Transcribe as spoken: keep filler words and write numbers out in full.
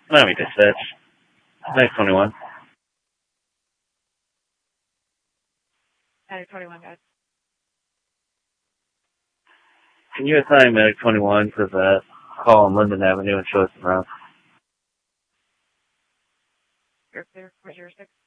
Miami Dispatch. Medic twenty-one. Medic twenty-one, guys. Can you assign Medic twenty-one to the call on Linden Avenue and show us around? You're clear. Where's your six?